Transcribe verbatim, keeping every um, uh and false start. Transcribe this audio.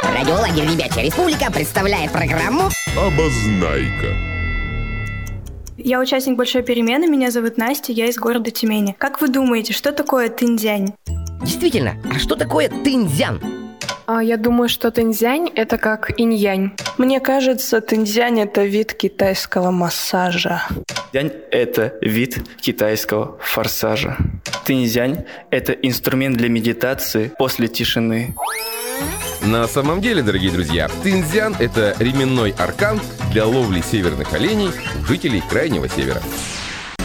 Радиолагерь «Ребячья республика» представляет программу «Обознайка». Я участник большой перемены, меня зовут Настя, я из города Тюмени. Как вы думаете, что такое тынь-дзянь? Действительно, а что такое тынь-дзянь? А, я думаю, что тынь-дзянь – это как инь-янь. Мне кажется, тынь-дзянь – это вид китайского массажа. Дзянь – это вид китайского форсажа. Тынь-дзянь – это инструмент для медитации после тишины. На самом деле, дорогие друзья, тынь-дзянь – это ременной аркан для ловли северных оленей у жителей Крайнего Севера.